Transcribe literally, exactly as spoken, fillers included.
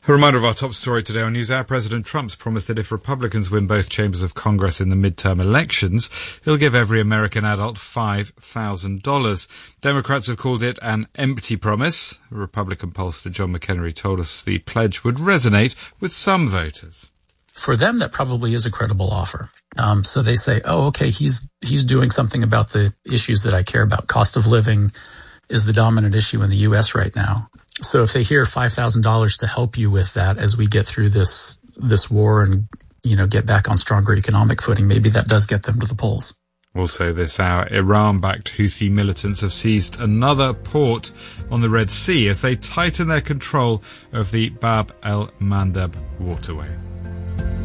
A reminder of our top story today on NewsHour. President Trump's promised that if Republicans win both chambers of Congress in the midterm elections, he'll give every American adult five thousand dollars. Democrats have called it an empty promise. Republican pollster John McHenry told us the pledge would resonate with some voters. For them, that probably is a credible offer. Um, so they say, oh, okay, he's he's doing something about the issues that I care about. Cost of living is the dominant issue in the U S right now. So if they hear five thousand dollars to help you with that as we get through this this war and, you know, get back on stronger economic footing, maybe that does get them to the polls. Also this hour, Iran-backed Houthi militants have seized another port on the Red Sea as they tighten their control of the Bab el-Mandeb waterway.